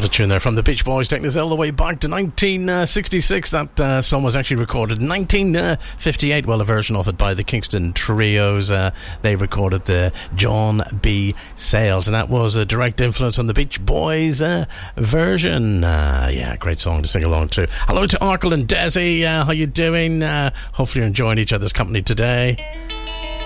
What a tune there from the Beach Boys, taking us all the way back to 1966. That song was actually recorded in 1958. Well, a version of it by the Kingston Trios. They recorded the John B. Sayles, and that was a direct influence on the Beach Boys version. Yeah, great song to sing along to. Hello to Arkle and Desi. How you doing? Hopefully you're enjoying each other's company today.